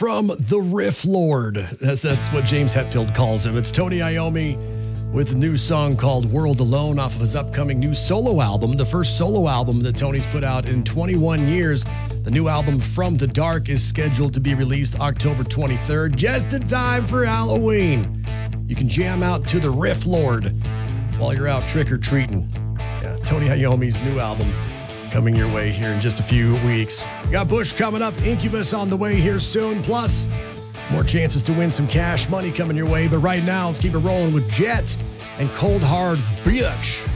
from the Riff Lord. That's what James Hetfield calls him. It's Tony Iommi with a new song called World Alone off of his upcoming new solo album, the first solo album that Tony's put out in 21 years. The new album, From the Dark, is scheduled to be released October 23rd, just in time for Halloween. You can jam out to the Riff Lord while you're out trick-or-treating. Yeah, Tony Iommi's new album coming your way here in just a few weeks. We got Bush coming up, Incubus on the way here soon, plus more chances to win some cash money coming your way. But right now, let's keep it rolling with Jet and Cold Hard Bitch.